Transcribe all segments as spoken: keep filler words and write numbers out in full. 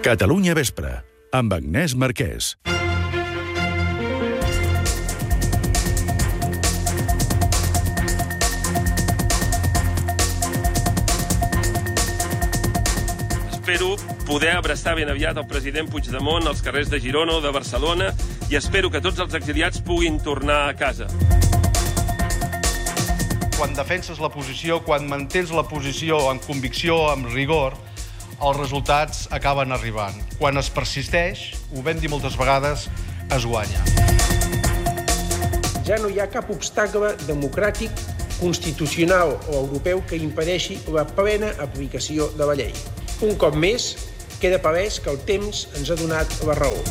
Catalunya Vespre, amb Agnès Marquès. Espero poder abraçar ben aviat el president Puigdemont als carrers de Girona o de Barcelona i espero que tots els exiliats puguin tornar a casa. Quan defenses la posició, quan mantens la posició amb convicció, amb rigor, els resultats acaben arribant. Quan es persisteix, ho vam dir moltes vegades, es guanya. Ja no hi ha cap obstacle democràtic, constitucional o europeu que impedeixi la plena aplicació de la llei. Un cop més, queda palès que el temps ens ha donat la raó.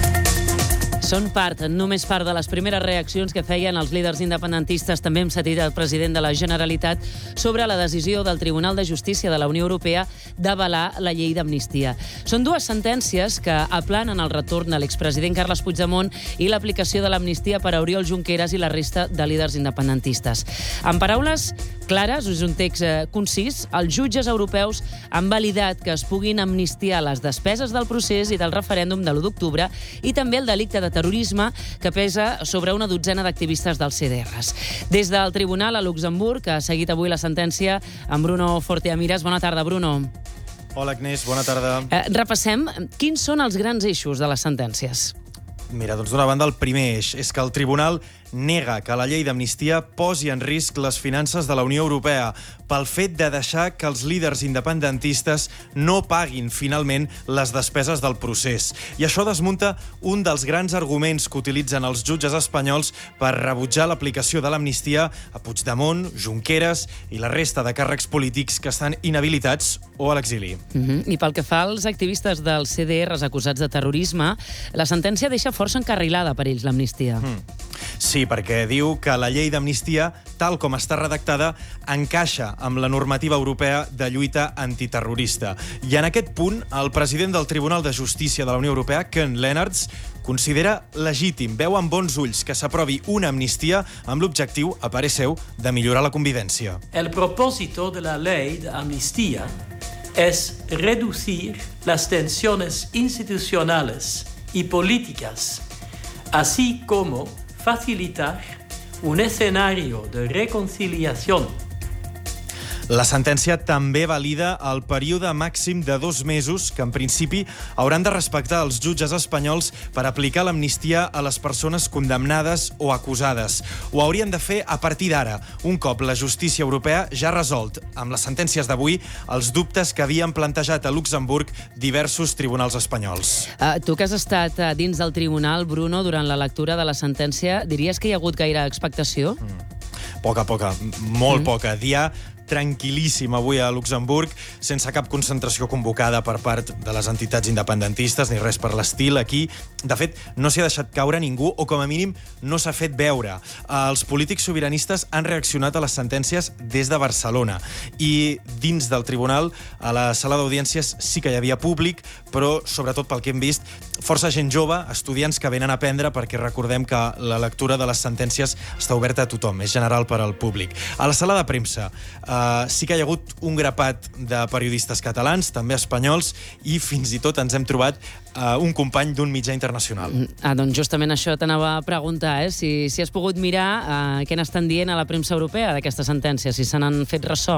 Són part, només part de les primeres reaccions que feien els líders independentistes. També hem sentit el president de la Generalitat sobre la decisió del Tribunal de Justícia de la Unió Europea d'avalar la llei d'amnistia. Són dues sentències que aplanen el retorn de l'expresident Carles Puigdemont i l'aplicació de l'amnistia per a Oriol Junqueras i la resta de líders independentistes. En paraules clares, és un text eh, concís, els jutges europeus han validat que es puguin amnistiar les despeses del procés i del referèndum de l'u d'octubre i també el delicte de terrorisme que pesa sobre una dotzena d'activistes dels C D Rs. Des del tribunal a Luxemburg ha seguit avui la sentència amb Bruno Forteamiras. Bona tarda, Bruno. Hola, Agnès, bona tarda. Eh, repassem quins són els grans eixos de les sentències. Mira, doncs d'una banda el primer eix és que el tribunal nega que la llei d'amnistia posi en risc les finances de la Unió Europea pel fet de deixar que els líders independentistes no paguin finalment les despeses del procés. I això desmunta un dels grans arguments que utilitzen els jutges espanyols per rebutjar l'aplicació de l'amnistia a Puigdemont, Junqueras i la resta de càrrecs polítics que estan inhabilitats o a l'exili. Uh-huh. I pel que fa als activistes dels C D Rs acusats de terrorisme, la sentència deixa força encarrilada per ells l'amnistia. Mm. Sí, perquè diu que la llei d'amnistia, tal com està redactada, encaixa amb la normativa europea de lluita antiterrorista. I en aquest punt, el president del Tribunal de Justícia de la Unió Europea, Ken Lennartz, considera legítim, veu amb bons ulls que s'aprovi una amnistia amb l'objectiu, a parer seu, de millorar la convivència. El propósito de la ley de amnistía es reducir las tensiones institucionales y políticas, así como facilitar un escenario de reconciliación. La sentència també valida el període màxim de dos mesos que, en principi, hauran de respectar els jutges espanyols per aplicar l'amnistia a les persones condemnades o acusades. Ho haurien de fer a partir d'ara, un cop la justícia europea ja ha resolt, amb les sentències d'avui, els dubtes que havien plantejat a Luxemburg diversos tribunals espanyols. Uh, tu que has estat uh, dins del tribunal, Bruno, durant la lectura de la sentència, diries que hi ha hagut gaire expectació? Mm. Poca, poca, molt mm. poca. Dia tranquil·líssim avui a Luxemburg, sense cap concentració convocada per part de les entitats independentistes, ni res per l'estil. Aquí, de fet, no s'hi ha deixat caure ningú, o com a mínim no s'ha fet veure. Els polítics sobiranistes han reaccionat a les sentències des de Barcelona, i dins del tribunal, a la sala d'audiències sí que hi havia públic, però, sobretot pel que hem vist, força gent jove, estudiants que venen a aprendre, perquè recordem que la lectura de les sentències està oberta a tothom, és general per al públic. A la sala de premsa, Uh, sí que hi ha hagut un grapat de periodistes catalans, també espanyols, i fins i tot ens hem trobat uh, un company d'un mitjà internacional. Ah, doncs justament això t'anava a preguntar, eh? si, si has pogut mirar uh, què n'estan dient a la premsa europea d'aquesta sentència, si se n'han fet ressò.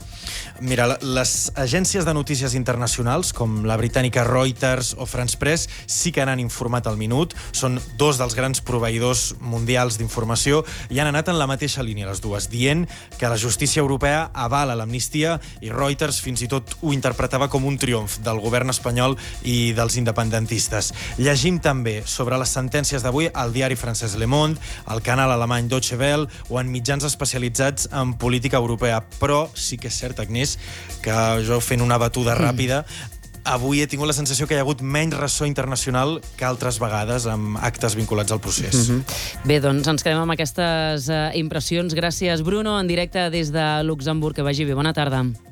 Mira, les agències de notícies internacionals, com la britànica Reuters o France Press, sí que n'han informat al minut. Són dos dels grans proveïdors mundials d'informació i han anat en la mateixa línia, les dues, dient que la justícia europea avala l'amnistia, i Reuters fins i tot ho interpretava com un triomf del govern espanyol i dels independentistes. Llegim també sobre les sentències d'avui al diari francès Le Monde, al canal alemany Deutsche Welle o en mitjans especialitzats en política europea. Però sí que és cert, Agnès, que jo fent una batuda ràpida, avui he tingut la sensació que hi ha hagut menys ressò internacional que altres vegades amb actes vinculats al procés. Mm-hmm. Bé, doncs ens quedem amb aquestes uh, impressions. Gràcies, Bruno, en directe des de Luxemburg. Que vagi bé. Bona tarda.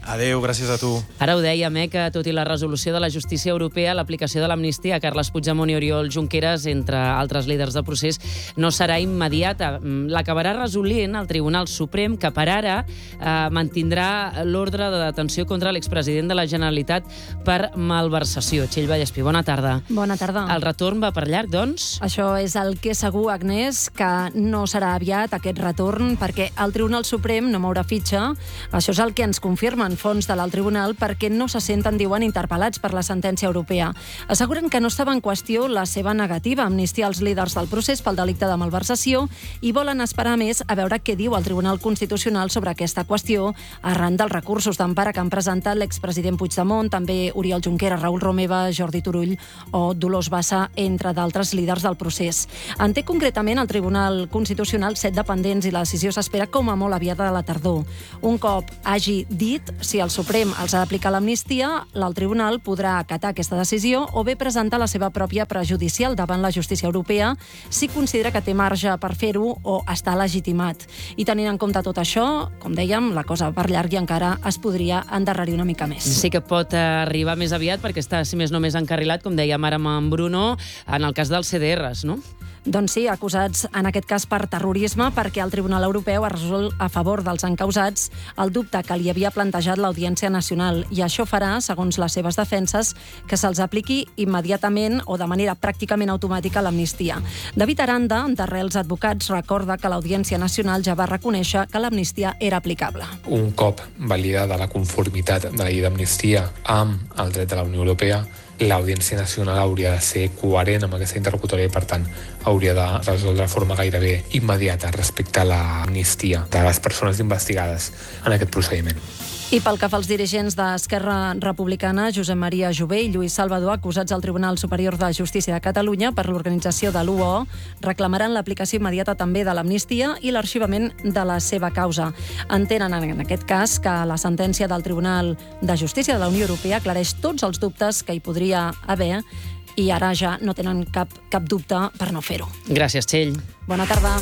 Adéu, gràcies a tu. Ara ho dèiem, eh, que tot i la resolució de la justícia europea, l'aplicació de l'amnistia a Carles Puigdemont i Oriol Junqueras, entre altres líders del procés, no serà immediata. L'acabarà resolent el Tribunal Suprem, que per ara eh, mantindrà l'ordre de detenció contra l'expresident de la Generalitat per malversació. Txell Vallespí, bona tarda. Bona tarda. El retorn va per llarg, doncs? Això és el que és segur, Agnès, que no serà aviat aquest retorn, perquè el Tribunal Suprem no mourà fitxa. Això és el que ens confirmen fons de l'alt tribunal, perquè no se senten, diuen, interpel·lats per la sentència europea. Asseguren que no estava en qüestió la seva negativa a amnistiar els líders del procés pel delicte de malversació i volen esperar més a veure què diu el Tribunal Constitucional sobre aquesta qüestió arran dels recursos d'empara que han presentat l'expresident Puigdemont, també Oriol Junqueras, Raül Romeva, Jordi Turull o Dolors Bassa, entre d'altres líders del procés. En té concretament el Tribunal Constitucional set dependents i la decisió s'espera com a molt aviat a la tardor. Un cop hagi dit si el Suprem els ha d'aplicar l'amnistia, l'alt tribunal podrà acatar aquesta decisió o bé presentar la seva pròpia prejudicial davant la justícia europea si considera que té marge per fer-ho o està legitimat. I tenint en compte tot això, com dèiem, la cosa va per llarg i encara es podria endarrerir una mica més. Sí que pot arribar més aviat perquè està, si més no, més encarrilat, com dèiem ara amb en Bruno, en el cas dels C D Rs, no? Doncs sí, acusats en aquest cas per terrorisme, perquè el Tribunal Europeu ha resolt a favor dels encausats el dubte que li havia plantejat l'Audiència Nacional, i això farà, segons les seves defenses, que se'ls apliqui immediatament o de manera pràcticament automàtica l'amnistia. David Aranda, d'Arrels Advocats, recorda que l'Audiència Nacional ja va reconèixer que l'amnistia era aplicable. Un cop validada la conformitat de la llei d'amnistia amb el dret de la Unió Europea, l'Audiència Nacional hauria de ser coherent amb aquesta interlocutòria i, per tant, hauria de resoldre de forma gairebé immediata respecte a l'amnistia de les persones investigades en aquest procediment. I pel que fa als dirigents d'Esquerra Republicana, Josep Maria Jové i Lluís Salvador, acusats al Tribunal Superior de Justícia de Catalunya per l'organització de l'U O, reclamaran l'aplicació immediata també de l'amnistia i l'arxivament de la seva causa. Entenen, en aquest cas, que la sentència del Tribunal de Justícia de la Unió Europea aclareix tots els dubtes que hi podria haver i ara ja no tenen cap, cap dubte per no fer-ho. Gràcies, Txell. Bona tarda.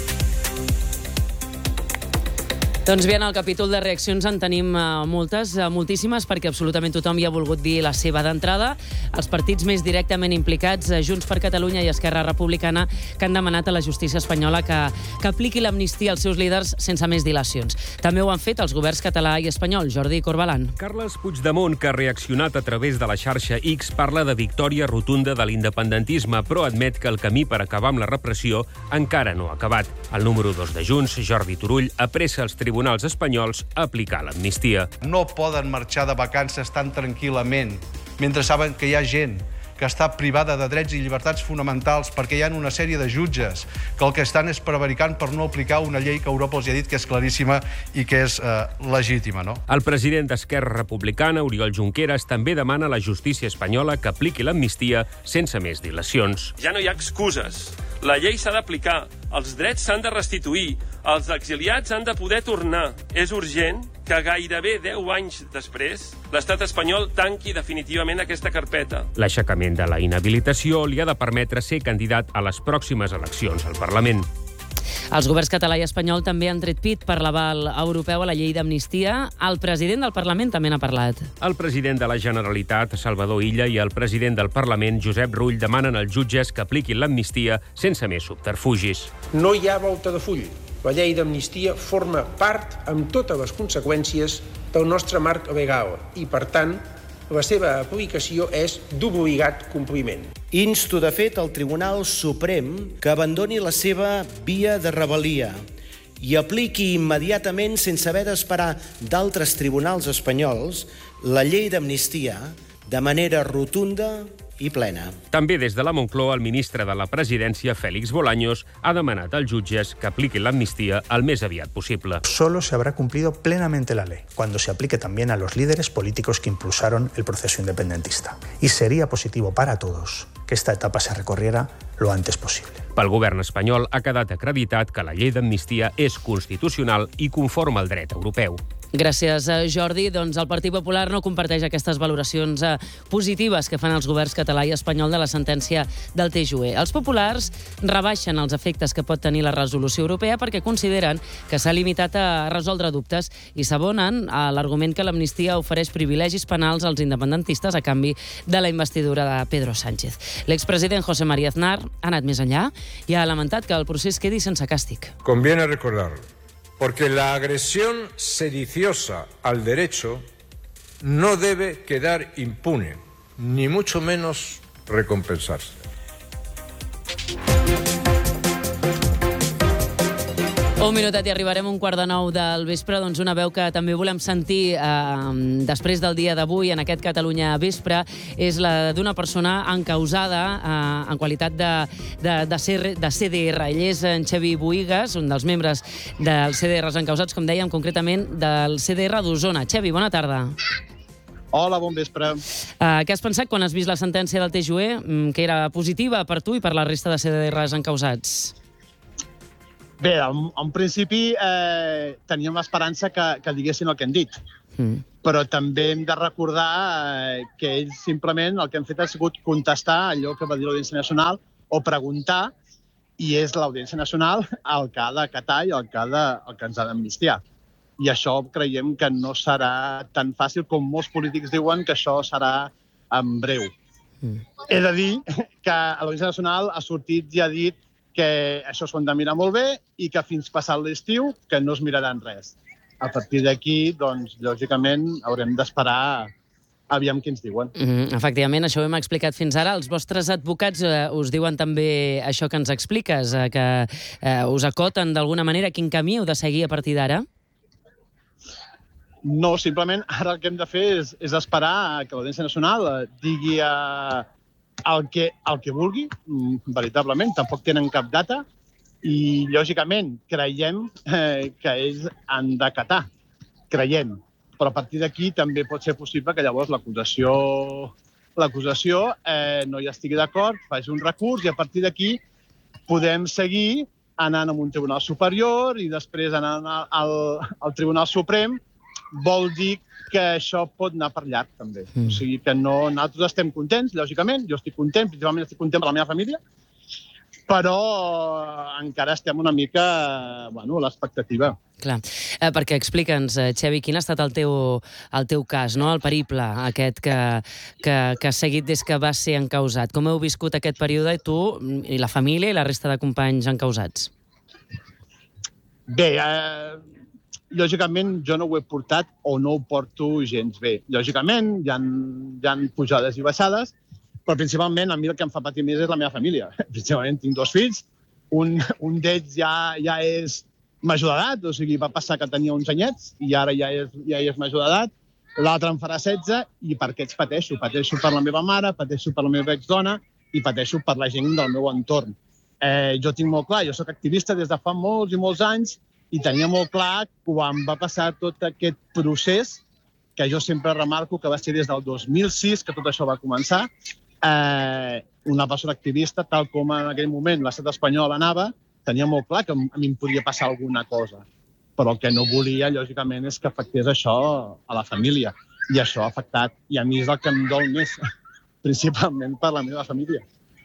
Doncs bé, en el capítol de reaccions en tenim uh, moltes, uh, moltíssimes, perquè absolutament tothom hi ha volgut dir la seva d'entrada. Els partits més directament implicats, uh, Junts per Catalunya i Esquerra Republicana, que han demanat a la justícia espanyola que, que apliqui l'amnistia als seus líders sense més dilacions. També ho han fet els governs català i espanyol. Jordi Corbalan. Carles Puigdemont, que ha reaccionat a través de la xarxa X, parla de victòria rotunda de l'independentisme, però admet que el camí per acabar amb la repressió encara no ha acabat. El número dos de Junts, Jordi Turull, apressa els tribunals tribunals espanyols a aplicar l'amnistia. No poden marxar de vacances tan tranquil·lament mentre saben que hi ha gent que està privada de drets i llibertats fonamentals perquè hi ha una sèrie de jutges que el que estan és prevaricant per no aplicar una llei que Europa els ha dit que és claríssima i que és eh, legítima, no? El president d'Esquerra Republicana, Oriol Junqueras, també demana a la justícia espanyola que apliqui l'amnistia sense més dilacions. Ja no hi ha excuses. La llei s'ha d'aplicar, els drets s'han de restituir, els exiliats han de poder tornar. És urgent que gairebé deu anys després l'estat espanyol tanqui definitivament aquesta carpeta. L'aixecament de la inhabilitació li ha de permetre ser candidat a les pròximes eleccions al Parlament. Els governs català i espanyol també han tret pit per l'aval europeu a la llei d'amnistia. El president del Parlament també n'ha parlat. El president de la Generalitat, Salvador Illa, i el president del Parlament, Josep Rull, demanen als jutges que apliquin l'amnistia sense més subterfugis. No hi ha volta de full. La llei d'amnistia forma part, amb totes les conseqüències, del nostre marc legal i, per tant, la seva aplicació és d'obligat compliment. Insto, de fet, al Tribunal Suprem que abandoni la seva via de rebel·lia i apliqui immediatament, sense haver d'esperar d'altres tribunals espanyols, la llei d'amnistia de manera rotunda i plena. També des de la Moncloa, el ministre de la Presidència, Félix Bolaños, ha demanat als jutges que apliquin l'amnistia el més aviat possible. Solo se habrá cumplido plenamente la ley cuando se aplique también a los líderes políticos que impulsaron el proceso independentista. Y sería positivo para todos que esta etapa se recorriera lo antes posible. Pel govern espanyol ha quedat acreditat que la llei d'amnistia és constitucional i conforme al dret europeu. Gràcies, Jordi. Doncs el Partit Popular no comparteix aquestes valoracions eh, positives que fan els governs català i espanyol de la sentència del T J U E. Els populars rebaixen els efectes que pot tenir la resolució europea perquè consideren que s'ha limitat a resoldre dubtes i s'abonen a l'argument que l'amnistia ofereix privilegis penals als independentistes a canvi de la investidura de Pedro Sánchez. L'expresident José María Aznar ha anat més enllà i ha lamentat que el procés quedi sense càstig. Conviene recordarlo. Porque la agresión sediciosa al derecho no debe quedar impune, ni mucho menos recompensarse. Un minutet i arribarem a un quart de nou del vespre, doncs una veu que també volem sentir eh, després del dia d'avui, en aquest Catalunya Vespre, és la d'una persona encausada eh, en qualitat de, de, de, de C D R. Ell és en Xavi Bohigas, un dels membres dels C D Rs encausats, com dèiem, concretament del C D R d'Osona. Xavi, bona tarda. Hola, bon vespre. Uh, què has pensat quan has vist la sentència del T J U E, que era positiva per tu i per la resta de C D Rs encausats? Bé, en, en principi eh, teníem l'esperança que, que diguessin el que han dit, mm. però també hem de recordar eh, que ells simplement el que han fet ha sigut contestar allò que va dir l'Audiència Nacional o preguntar, i és l'Audiència Nacional el que ha d'acatar i el que, ha de, el que ens ha d'amnistiar. I això creiem que no serà tan fàcil com molts polítics diuen que això serà en breu. Mm. He de dir que l'Audiència Nacional ha sortit i ha dit que això s'ho han de mirar molt bé i que fins passat l'estiu que no es miraran res. A partir d'aquí, doncs, lògicament, haurem d'esperar aviam què ens diuen. Mm, efectivament, això ho hem explicat fins ara. Els vostres advocats eh, us diuen també això que ens expliques, eh, que eh, us acoten d'alguna manera quin camí heu de seguir a partir d'ara? No, simplement ara el que hem de fer és, és esperar que l'Audiència Nacional digui a... El que, el que vulgui, veritablement, tampoc tenen cap data i, lògicament, creiem eh, que ells han d'acatar, creiem. Però a partir d'aquí també pot ser possible que llavors l'acusació l'acusació eh, no hi estigui d'acord, faci un recurs i a partir d'aquí podem seguir anant a un tribunal superior i després anant al, al Tribunal Suprem. Vol dir que això pot anar per llarg, també. Mm. O sigui que no, nosaltres estem contents, lògicament. Jo estic content, principalment estic content per la meva família, però encara estem una mica, bueno, a l'expectativa. Clar, eh, perquè explica'ns, eh, Xavi, quin ha estat el teu, el teu cas, no? El periple aquest que, que, que has seguit des que vas ser encausat. Com heu viscut aquest període, tu i la família i la resta de companys encausats? Bé, eh... lògicament, jo no ho he portat o no ho porto gens bé. Lògicament, hi ha, hi ha pujades i baixades, però principalment a mi el que em fa patir més és la meva família. Principalment tinc dos fills, un, un d'ells ja, ja és major d'edat, o sigui, va passar que tenia uns anyets i ara ja és, ja és major d'edat, l'altre em farà setze i per aquests pateixo. Pateixo per la meva mare, pateixo per la meva exdona i pateixo per la gent del meu entorn. Eh, jo tinc molt clar, jo soc activista des de fa molts i molts anys i tenia molt clar quan va passar tot aquest procés, que jo sempre remarco que va ser des del dos mil sis que tot això va començar, eh, una persona activista, tal com en aquell moment l'estat espanyol anava, tenia molt clar que a mi em podia passar alguna cosa. Però el que no volia, lògicament, és que afectés això a la família. I això ha afectat. I a mi és el que em dol més, principalment per la meva família.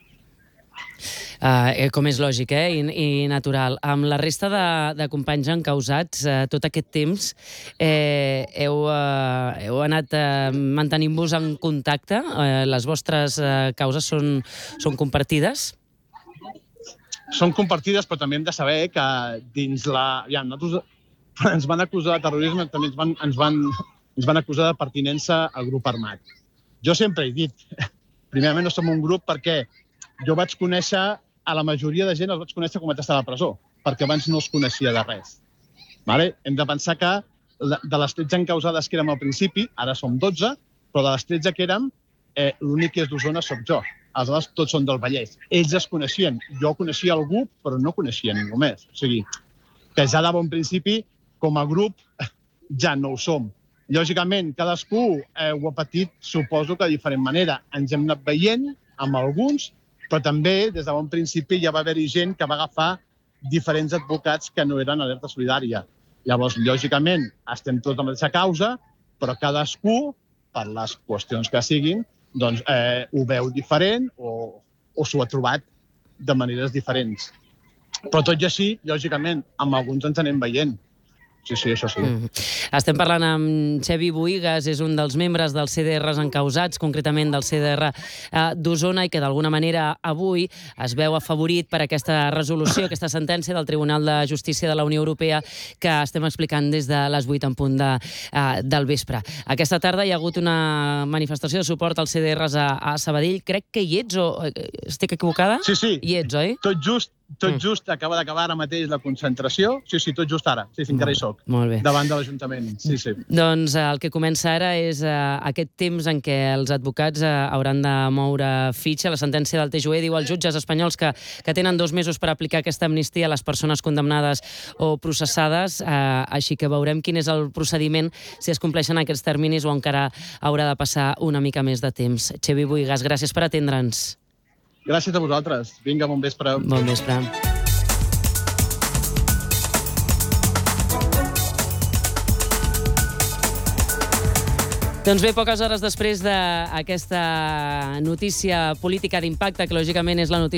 Uh, com és lògic, eh? I, i natural. Amb la resta de, de companys encausats, uh, tot aquest temps, eh, heu, uh, heu anat uh, mantenint-vos en contacte? Uh, les vostres uh, causes són, són compartides? Són compartides, però també hem de saber que dins la... Ja, nosaltres ens van acusar de terrorisme, també ens van, ens van, ens van acusar de pertinença al grup armat. Jo sempre he dit, primerament no som un grup perquè jo vaig conèixer, a la majoria de gent els vaig conèixer quan vaig estar a la presó, perquè abans no es coneixia de res. Vale? Hem de pensar que de les tretze encausades que érem al principi, ara som dotze, però de les tretze que érem, eh, l'únic que és d'Osona soc jo. Els altres tots són del Vallès. Ells es coneixien. Jo coneixia algú, però no coneixia ningú més. O sigui, que ja de bon principi, com a grup, ja no ho som. Lògicament, cadascú eh, ho ha patit, suposo que de diferent manera. Ens hem anat veient amb alguns, però també, des de bon principi, ja va haver-hi gent que va agafar diferents advocats que no eren alerta solidària. Llavors, lògicament, estem tots en la mateixa causa, però cadascú, per les qüestions que siguin, doncs eh, ho veu diferent o, o s'ho ha trobat de maneres diferents. Però tot i així, lògicament, amb alguns ens anem veient. Sí, sí, això sí. Mm. Estem parlant amb Xevi Bohigas, és un dels membres dels C D Rs encausats, concretament del C D R eh, d'Osona, i que d'alguna manera avui es veu afavorit per aquesta resolució, aquesta sentència del Tribunal de Justícia de la Unió Europea que estem explicant des de les vuit en punt de, eh, del vespre. Aquesta tarda hi ha hagut una manifestació de suport als C D Rs a, a Sabadell. Crec que hi ets, o estic equivocada? Sí, sí. Hi ets, oi? Tot just, tot just acaba d'acabar ara mateix la concentració. Sí, sí, tot just ara. Sí, sí, encara hi soc. Molt bé. Davant de l'Ajuntament. Sí, sí. Doncs el que comença ara és uh, aquest temps en què els advocats uh, hauran de moure fitxa. La sentència del T J U E diu als jutges espanyols que, que tenen dos mesos per aplicar aquesta amnistia a les persones condemnades o processades, uh, així que veurem quin és el procediment, si es compleixen aquests terminis o encara haurà de passar una mica més de temps. Xevi Bohigas, gràcies per atendre'ns. Gràcies a vosaltres. Vinga, bon vespre. Bon vespre. Doncs bé, poques hores després d'aquesta notícia política d'impacte, que lògicament és la notícia